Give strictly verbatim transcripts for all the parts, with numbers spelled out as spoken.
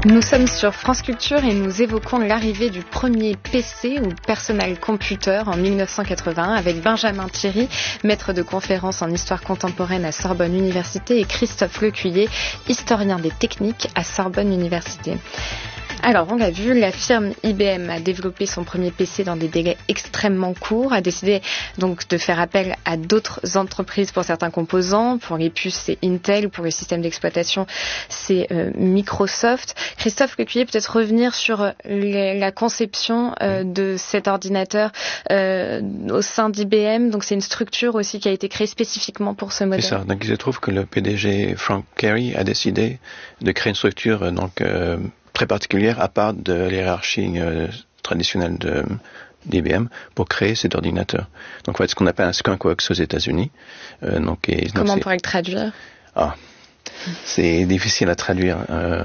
Nous sommes sur France Culture et nous évoquons l'arrivée du premier P C ou Personal Computer en dix-neuf cent quatre-vingt-un avec Benjamin Thierry, maître de conférences en histoire contemporaine à Sorbonne Université, et Christophe Lecuyer, historien des techniques à Sorbonne Université. Alors, on l'a vu, la firme I B M a développé son premier P C dans des délais extrêmement courts, a décidé donc de faire appel à d'autres entreprises pour certains composants. Pour les puces, c'est Intel, pour les systèmes d'exploitation, c'est euh, Microsoft. Christophe Lecuyer, peut-être revenir sur les, la conception euh, de cet ordinateur euh, au sein d'I B M. Donc, c'est une structure aussi qui a été créée spécifiquement pour ce modèle. C'est ça. Donc, il se trouve que le P D G Frank Gehry a décidé de créer une structure donc euh, très particulière à part de l'hiérarchie euh, traditionnelle de, d'I B M pour créer cet ordinateur. Donc, en fait, ce qu'on appelle un skunk works aux États-Unis. Euh, donc, et, Comment donc, on pourrait le traduire? Ah, c'est difficile à traduire. Euh...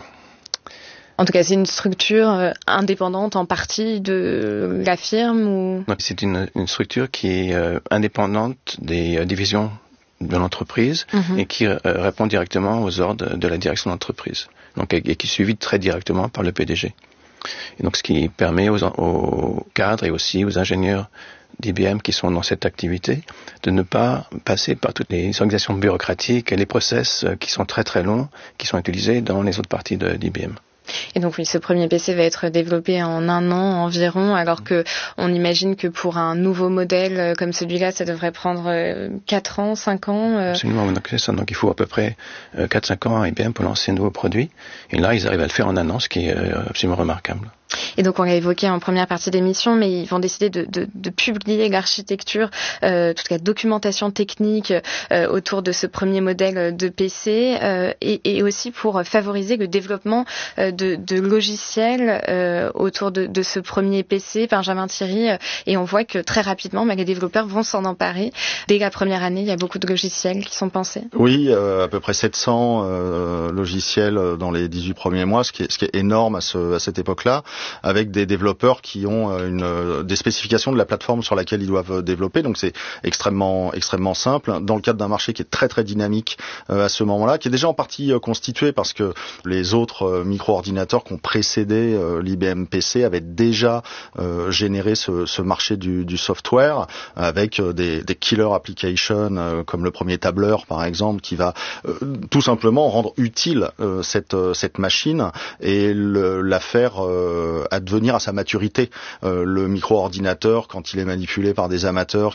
En tout cas, c'est une structure euh, indépendante en partie de la firme ou... Donc, c'est une, une structure qui est euh, indépendante des euh, divisions de l'entreprise mm-hmm. et qui euh, répond directement aux ordres de la direction d'entreprise. Donc, et qui est suivi très directement par le P D G. Et donc, ce qui permet aux, aux cadres et aussi aux ingénieurs d'I B M qui sont dans cette activité de ne pas passer par toutes les organisations bureaucratiques et les process qui sont très très longs qui sont utilisés dans les autres parties de, d'I B M. Et donc oui, ce premier P C va être développé en un an environ, alors que on imagine que pour un nouveau modèle comme celui-là, ça devrait prendre quatre ans, cinq ans. Euh... Absolument, donc c'est ça. Donc il faut à peu près quatre cinq ans à I B M pour lancer un nouveau produit. Et là, ils arrivent à le faire en un an, ce qui est absolument remarquable. Et donc on l'a évoqué en première partie d'émission, mais ils vont décider de, de, de publier l'architecture, euh, toute la documentation technique euh, autour de ce premier modèle de P C, euh, et, et aussi pour favoriser le développement euh, de, de logiciels euh, autour de, de ce premier P C, Benjamin Thierry, euh, et on voit que très rapidement, bah, les développeurs vont s'en emparer. Dès la première année, il y a beaucoup de logiciels qui sont pensés. Oui, euh, à peu près sept cents euh, logiciels dans les dix-huit premiers mois, ce qui est, ce qui est énorme à, ce, à cette époque-là, avec des développeurs qui ont une, des spécifications de la plateforme sur laquelle ils doivent développer. Donc c'est extrêmement extrêmement simple dans le cadre d'un marché qui est très très dynamique euh, à ce moment-là, qui est déjà en partie euh, constitué parce que les autres euh, micro-ordinateurs qui ont précédé euh, l'I B M P C avaient déjà euh, généré ce, ce marché du, du software avec euh, des, des killer applications euh, comme le premier tableur par exemple, qui va euh, tout simplement rendre utile euh, cette euh, cette machine et le, la faire euh, advenir à sa maturité. Euh, le micro-ordinateur, quand il est manipulé par des amateurs